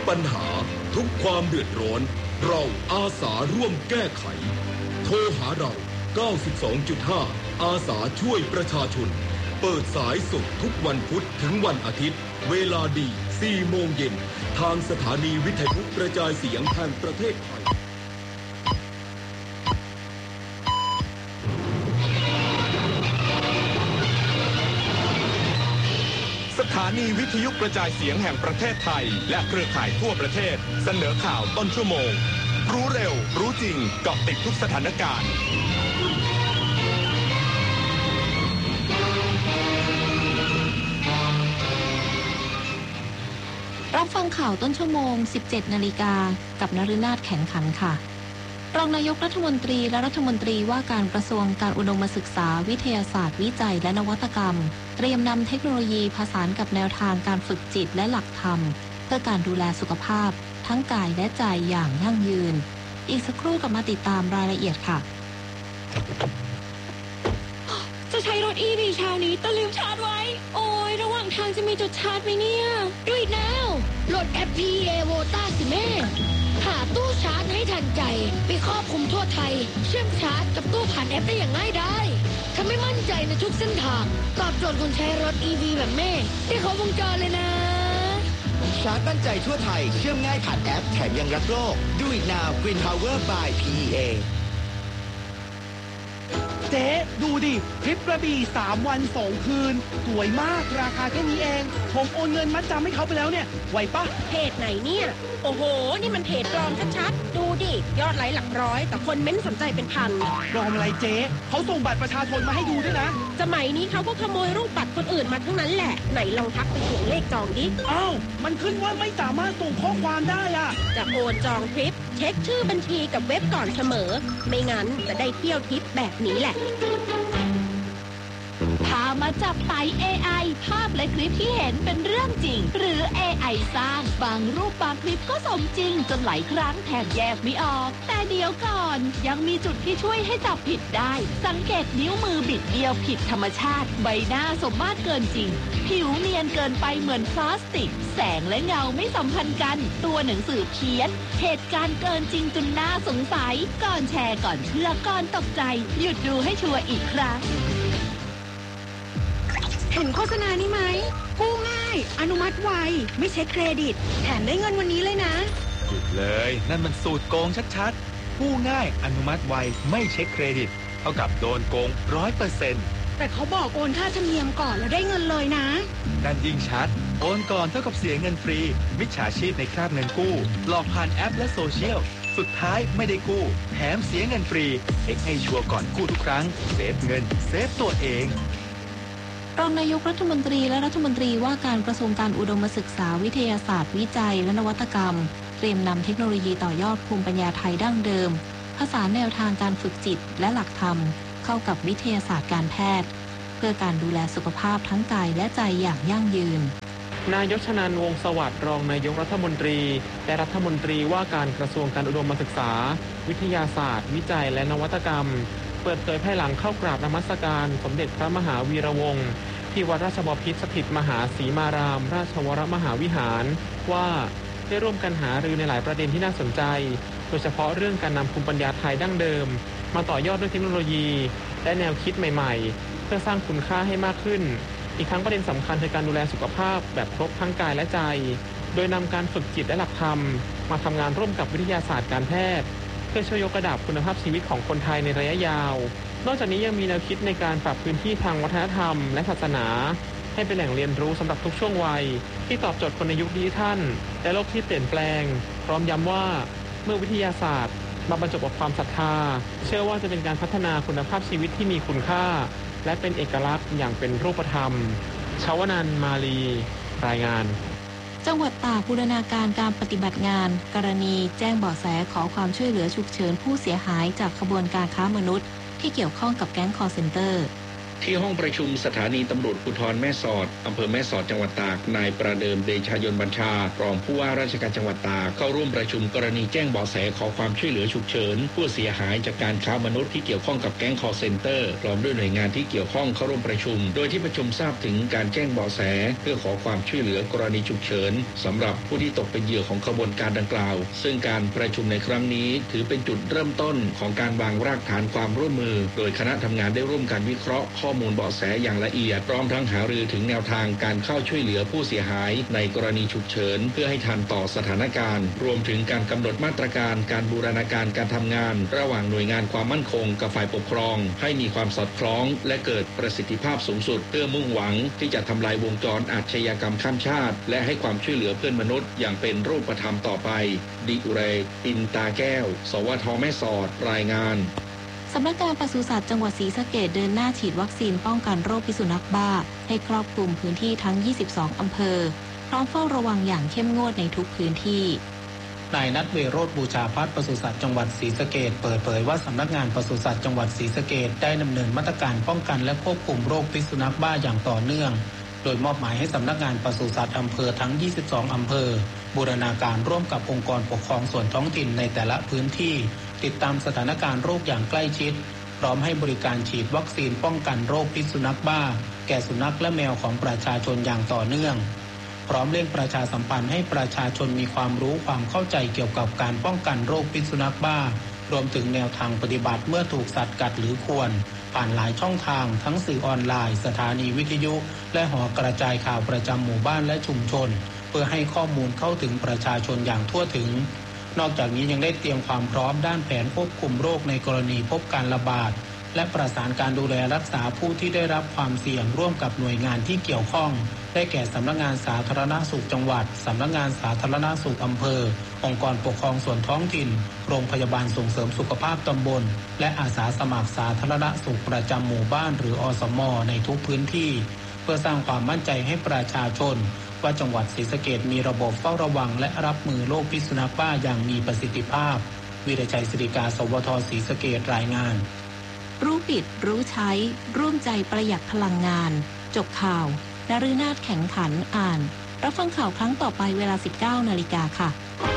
ปัญหาทุกความเดือดร้อนเราอาสาร่วมแก้ไขโทรหาเรา 92.5 อาสาช่วยประชาชนเปิดสายสดทุกวันพุธถึงวันอาทิตย์เวลาดี 4 โมงเย็นทางสถานีวิทยุกระจายเสียงแห่งประเทศไทยสถานีวิทยุกระจายเสียงแห่งประเทศไทยและเครือข่ายทั่วประเทศเสนอข่าวต้นชั่วโมงรู้เร็วรู้จริงเกาะติดทุกสถานการณ์รับฟังข่าวต้นชั่วโมง 17 นาฬิกากับนฤนาถแข็งขันค่ะรองนายกรัฐมนตรีและรัฐมนตรีว่าการกระทรวงการอุดมศึกษาวิทยาศาสตร์วิจัยและนวัตกรรมเตรียมนำเทคโนโลยีผสานกับแนวทางการฝึกจิตและหลักธรรมเพื่อการดูแลสุขภาพทั้งกายและใจอย่างยั่งยืนอีกสักครู่กลับมาติดตามรายละเอียดค่ะจะใช้รถ EV เช้านี้แต่ลืมชาร์จไว้โอ้ยระหว่างทางจะมีจุดชาร์จไหมเนี่ยด้วยแล้วโหลดแอป PEA Vota สิแม่หาตู้ชาร์จให้ทันใจไปครอบคลุมทั่วไทยเชื่อมชาร์จกับตู้ผ่านแอปได้อย่างง่ายดายทำให้มั่นใจในทุกเส้นทางตอบโจทย์คนใช้รถ EV แบบแม่ที่เขาวงจรเลยนะชาร์จมั่นใจทั่วไทยเชื่อมง่ายผ่านแอปแถมยังรักโลก Do it now Green Power by PEA เจ๊ดูดิทริปกระบี่3 วัน 2 คืนสวยมากราคาแค่นี้เองผมโอนเงินมัดจำให้เขาไปแล้วเนี่ยไหวปะเพจไหนเนี่ยโอ้โหนี่มันเพจปลอมชัดๆดูดิยอดไลค์หลักร้อยแต่คนเม้นสนใจเป็นพันปลอมอะไรเจ๊เขาส่งบัตรประชาชนมาให้ดูด้วยนะสมัยนี้เขาก็ขโมยรูปบัตรคนอื่นมาทั้งนั้นแหละไหนลองทักไปเขียนเลขจองดิอ้าวมันขึ้นว่าไม่สามารถส่งข้อความได้อะจะโอนจองทริปเช็คชื่อบัญชีกับเว็บก่อนเสมอไม่งั้นจะได้เที่ยวทริปแบบนี้แหละพามาจับไต่ AI ภาพและคลิปที่เห็นเป็นเรื่องจริงหรือ AI สร้างบางรูปบางคลิปก็สมจริงจนหลายครั้งแทบแยกไม่ออกแต่เดี๋ยวก่อนยังมีจุดที่ช่วยให้จับผิดได้สังเกตนิ้วมือบิดเบี้ยวผิดธรรมชาติใบหน้าสมมาตรเกินจริงผิวเนียนเกินไปเหมือนพลาสติกแสงและเงาไม่สัมพันธ์กันตัวหนังสือเพี้ยนเหตุการณ์เกินจริงจนน่าสงสัยก่อนแชร์ก่อนเชื่อก่อนตกใจหยุดดูให้ชัวร์อีกครั้งเห็นโฆษณานี้ไหมกู้ง่ายอนุมัติไวไม่เช็คเครดิตแถมได้เงินวันนี้เลยนะหยุดเลยนั่นมันสูตรโกงชัดๆกู้ง่ายอนุมัติไวไม่เช็คเครดิตเท่ากับโดนโกง 100% แต่เขาบอกโอนค่าธรรมเนียมก่อนแล้วได้เงินเลยนะนั่นยิ่งชัดโอนก่อนเท่ากับเสียเงินฟรีมิจฉาชีพในคราบเงินกู้หลอกผ่านแอปและโซเชียลสุดท้ายไม่ได้กู้แถมเสียเงินฟรีเช็คให้ชัวร์ก่อนกู้ทุกครั้งเซฟเงินเซฟตัวเองรองนายกรัฐมนตรีและรัฐมนตรีว่าการกระทรวงการอุดมศึกษาวิทยาศาสตร์วิจัยและนวัตกรรมเตรียมนำเทคโนโลยีต่อยอดภูมิปัญญาไทยดั้งเดิมผสานแนวทางการฝึกจิตและหลักธรรมเข้ากับวิทยาศาสตร์การแพทย์เพื่อการดูแลสุขภาพทั้งกายและใจอย่างยั่งยืนนายกชนันท์ วงศ์สวัสดิ์รองนายกรัฐมนตรีและรัฐมนตรีว่าการกระทรวงการอุดมศึกษาวิทยาศาสตร์วิจัยและนวัตกรรมเปิดเผยภายหลังเข้ากราบนมัสการสมเด็จพระมหาวีระวงศ์ที่วัดราชบพิตรสถิตมหาศรีมารามราชวรมหาวิหารว่าได้ร่วมกันหารือในหลายประเด็นที่น่าสนใจโดยเฉพาะเรื่องการนำภูมิปัญญาไทยดั้งเดิมมาต่อยอดด้วยเทคโนโลยีและแนวคิดใหม่ๆเพื่อสร้างคุณค่าให้มากขึ้นอีกทั้งประเด็นสำคัญคือการดูแลสุขภาพแบบครบทั้งกายและใจโดยนำการฝึกจิตและหลักธรรมมาทำงานร่วมกับวิทยาศาสตร์การแพทย์เพื่อช่วยยกระดับคุณภาพชีวิตของคนไทยในระยะยาวนอกจากนี้ยังมีแนวคิดในการปรับพื้นที่ทางวัฒนธรรมและศาสนาให้เป็นแหล่งเรียนรู้สำหรับทุกช่วงวัยที่ตอบโจทย์คนในยุคดิจิทัลและโลกที่เปลี่ยนแปลงพร้อมย้ำว่าเมื่อวิทยาศาสตร์มาบรรจบกับความศรัทธาเชื่อว่าจะเป็นการพัฒนาคุณภาพชีวิตที่มีคุณค่าและเป็นเอกลักษณ์อย่างเป็นรูปธรรมชวนันท์มาลีรายงานจังหวัดตากบูรณาการการปฏิบัติงานกรณีแจ้งเบาะแสขอความช่วยเหลือฉุกเฉินผู้เสียหายจากขบวนการค้ามนุษย์ที่เกี่ยวข้องกับแก๊งคอลเซ็นเตอร์ที่ห้องประชุมสถานีตำรวจภูธรแม่สอดอำเภอแม่สอดจังหวัดตากนายประเดิมเดชยนต์บัญชารองผู้ว่าราชการจังหวัดตากเข้าร่วมประชุมกรณีแจ้งเบาะแสขอความช่วยเหลือฉุกเฉินผู้เสียหายจากการค้ามนุษย์ที่เกี่ยวข้องกับแก๊ง call center พร้อมด้วยหน่วยงานที่เกี่ยวข้องเข้าร่วมประชุมโดยที่ประชุมทราบถึงการแจ้งเบาะแสเพื่อขอความช่วยเหลือกรณีฉุกเฉินสำหรับผู้ที่ตกเป็นเหยื่อของขบวนการดังกล่าวซึ่งการประชุมในครั้งนี้ถือเป็นจุดเริ่มต้นของการวางรากฐานความร่วมมือโดยคณะทำงานได้ร่วมกันวิเคราะห์ข้อมูลเบาะแสอย่างละเอียดพร้อมทั้งหารือถึงแนวทางการเข้าช่วยเหลือผู้เสียหายในกรณีฉุกเฉินเพื่อให้ทันต่อสถานการณ์รวมถึงการกำหนดมาตรการการบูรณาการการทำงานระหว่างหน่วยงานความมั่นคงกับฝ่ายปกครองให้มีความสอดคล้องและเกิดประสิทธิภาพสูงสุดเพื่อมุ่งหวังที่จะทำลายวงจรอาชญากรรมข้ามชาติและให้ความช่วยเหลือเพื่อนมนุษย์อย่างเป็นรูปธรรมต่อไปดิเรกปินตาแก้วสวทแม่สอดรายงานสำนักงานปศุสัตว์จังหวัดศรีสะเกษเดินหน้าฉีดวัคซีนป้องกันโรคพิษสุนัขบ้าให้ครอบคลุมพื้นที่ทั้ง 22 อำเภอพร้อมเฝ้าระวังอย่างเข้มงวดในทุกพื้นที่นายนัทเวโรจน์บูชาภัทรปศุสัตว์จังหวัดศรีสะเกษเปิดเผยว่าสำนักงานปศุสัตว์จังหวัดศรีสะเกษได้ดำเนินมาตรการป้องกันและควบคุมโรคพิษสุนัขบ้าอย่างต่อเนื่องโดยมอบหมายให้สำนักงานปศุสัตว์อำเภอทั้ง 22 อำเภอบูรณาการร่วมกับองค์กรปกครองส่วนท้องถิ่นในแต่ละพื้นที่ติดตามสถานการณ์โรคอย่างใกล้ชิดพร้อมให้บริการฉีดวัคซีนป้องกันโรคพิษสุนัขบ้าแก่สุนัขและแมวของประชาชนอย่างต่อเนื่องพร้อมเร่งประชาสัมพันธ์ให้ประชาชนมีความรู้ความเข้าใจเกี่ยวกับการป้องกันโรคพิษสุนัขบ้ารวมถึงแนวทางปฏิบัติเมื่อถูกสัตว์กัดหรือข่วนผ่านหลายช่องทางทั้งสื่อออนไลน์สถานีวิทยุและหอกระจายข่าวประจำหมู่บ้านและชุมชนเพื่อให้ข้อมูลเข้าถึงประชาชนอย่างทั่วถึงนอกจากนี้ยังได้เตรียมความพร้อมด้านแผนควบคุมโรคในกรณีพบการระบาดและประสานการดูแลรักษาผู้ที่ได้รับความเสี่ยงร่วมกับหน่วยงานที่เกี่ยวข้องได้แก่สำนักงานสาธารณสุขจังหวัดสำนักงานสาธารณสุขอำเภอองค์กรปกครองส่วนท้องถิ่นโรงพยาบาลส่งเสริมสุขภาพตำบลและอาสาสมัครสาธารณสุขประจำหมู่บ้านหรืออสม.ในทุกพื้นที่เพื่อสร้างความมั่นใจให้ประชาชนว่าจังหวัดศรีสะเกษมีระบบเฝ้าระวังและรับมือโรคพิษสุนัขบ้าอย่างมีประสิทธิภาพวีรชัยศิริกาสวทศรีสะเกษรายงานรู้ปิดรู้ใช้ร่วมใจประหยัดพลังงานจบข่าวนฤนาถแข็งขันอ่านรับฟังข่าวครั้งต่อไปเวลา 19 นาฬิกาค่ะ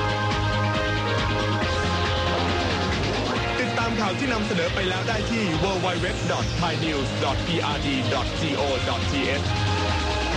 ติดตามข่าวที่นำเสนอไปแล้วได้ที่ www.thainews.prd.go.th